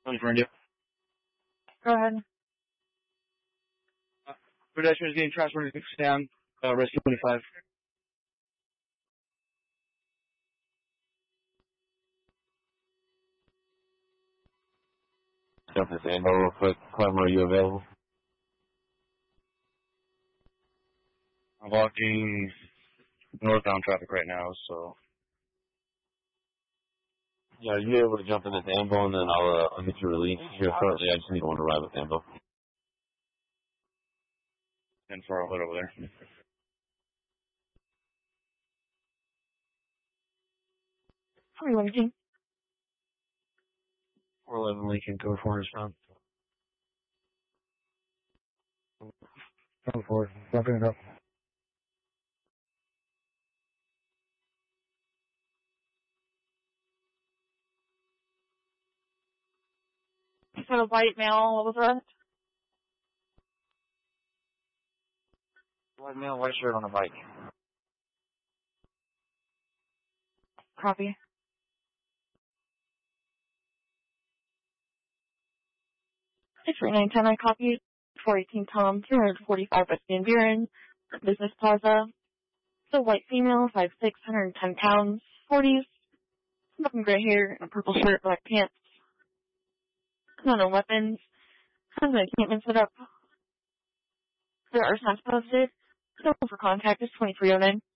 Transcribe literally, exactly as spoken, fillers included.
One for India. Go ahead. Uh, pedestrian is getting transferred to stand, uh, rescue twenty-five. Jump this in real quick. Clem, are you available? I'm walking northbound traffic right now, so. Yeah, are you able to jump in this ambo and then I'll, uh, I'll get you released here shortly. I just need one to ride with ambo. And for a little over there. forty-one King. four eleven Lincoln, go four respond. Go for it. Wrapping it up. You said a white male, what was that? White male, white shirt on a bike. Copy. three nine ten, I copied. four eighteen Tom, two forty-five West Van Buren, Business Plaza. So white female, five six, one hundred ten pounds, forties, smoking gray hair, and a purple shirt, black pants. No, no weapons. Has an encampment set up. There are signs posted. So for contact is twenty-three oh nine.